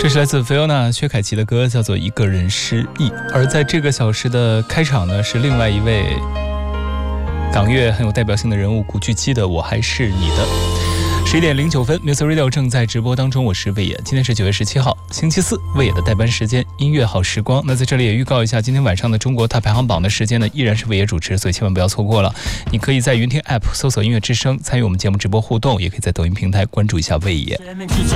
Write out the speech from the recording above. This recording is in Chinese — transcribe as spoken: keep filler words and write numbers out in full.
这是来自菲欧娜薛凯琪的歌，叫做《一个人失忆》。而在这个小时的开场呢，是另外一位港乐很有代表性的人物古巨基的《我还是你的》。十一点零九分 Music Radio 正在直播当中，我是魏野。今天是九月十七号，星期四，魏野的代班时间音乐好时光。那在这里也预告一下，今天晚上的中国大排行榜的时间呢，依然是魏野主持，所以千万不要错过了。你可以在云听 App 搜索音乐之声参与我们节目直播互动，也可以在抖音平台关注一下魏野。